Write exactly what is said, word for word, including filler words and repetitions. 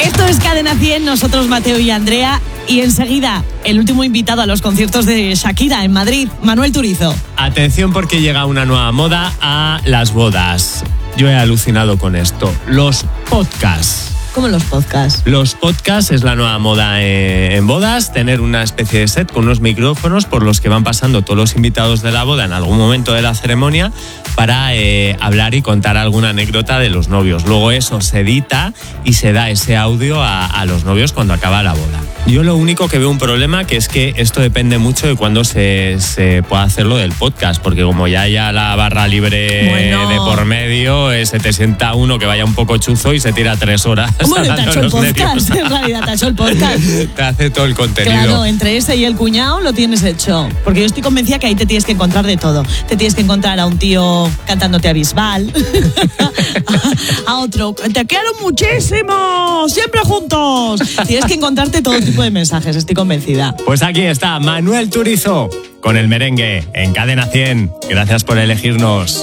Esto es Cadena cien, nosotros Mateo y Andrea. Y enseguida, el último invitado a los conciertos de Shakira en Madrid, Manuel Turizo. Atención porque llega una nueva moda a las bodas. Yo he alucinado con esto. Los podcasts. ¿Cómo los podcasts? Los podcasts es la nueva moda en bodas, tener una especie de set con unos micrófonos por los que van pasando todos los invitados de la boda en algún momento de la ceremonia para eh, hablar y contar alguna anécdota de los novios. Luego eso se edita y se da ese audio a, a los novios cuando acaba la boda. Yo lo único que veo un problema que es que esto depende mucho de cuándo se, se pueda hacer lo del podcast, porque como ya haya la barra libre bueno. de por medio, eh, se te sienta uno que vaya un poco chuzo y se tira tres horas. Bueno, te ha hecho el podcast, en realidad te ha hecho el podcast. Te hace todo el contenido. Claro, entre ese y el cuñado lo tienes hecho. Porque yo estoy convencida que ahí te tienes que encontrar de todo. Te tienes que encontrar a un tío cantándote a Bisbal, a, a otro, te quiero muchísimo, siempre juntos. Tienes que encontrarte todo tipo de mensajes, estoy convencida. Pues aquí está Manuel Turizo con el merengue en Cadena cien. Gracias por elegirnos.